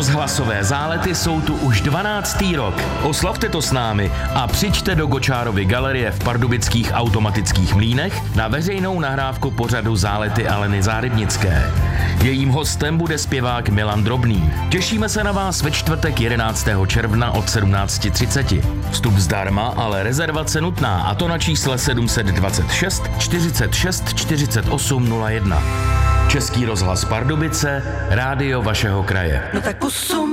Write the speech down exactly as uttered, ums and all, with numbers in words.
Rozhlasové zálety jsou tu už dvanáctý rok. Oslavte to s námi a přijďte do Gočárovy galerie v pardubických automatických mlýnech na veřejnou nahrávku pořadu Zálety Aleny Zárybnické. Jejím hostem bude zpěvák Milan Drobný. Těšíme se na vás ve čtvrtek jedenáctého června od sedmnáct třicet. Vstup zdarma, ale rezervace nutná, a to na čísle sedm set dvacet šest čtyřicet šest čtyřicet osm nula jedna. Český rozhlas Pardubice, rádio vašeho kraje. No tak pusu